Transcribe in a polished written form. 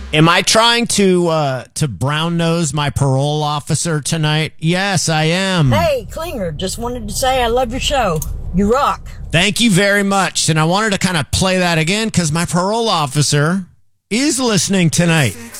Am I trying to brown nose my parole officer tonight? Yes, I am. Hey, Klinger, just wanted to say I love your show. You rock. Thank you very much. And I wanted to kind of play that again because my parole officer is listening tonight.